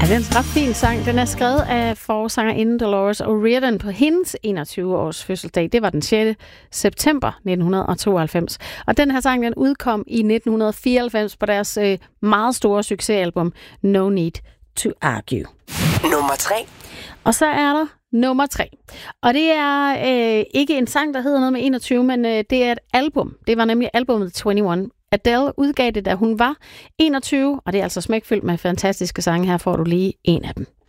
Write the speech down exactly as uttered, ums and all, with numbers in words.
Ja, det er en ret fin sang. Den er skrevet af forsangerinden Dolores O'Riordan på hendes enogtyve-års fødselsdag. Det var den sjette september nitten tooghalvfems. Og den her sang, den udkom i nitten fireoghalvfems på deres øh, meget store succesalbum No Need to Argue. Nummer tre. Og så er der nummer tre. Og det er øh, ikke en sang, der hedder noget med enogtyve, men øh, det er et album. Det var nemlig albumet enogtyve. Adele udgav det, da hun var enogtyve, og det er altså smækfyldt med fantastiske sange. Her får du lige en af dem.